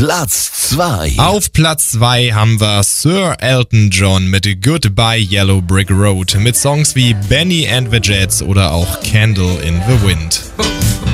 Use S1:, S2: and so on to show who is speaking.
S1: Platz 2.
S2: Auf Platz 2 haben wir Sir Elton John mit Goodbye Yellow Brick Road mit Songs wie Benny and the Jets oder auch Candle in the Wind.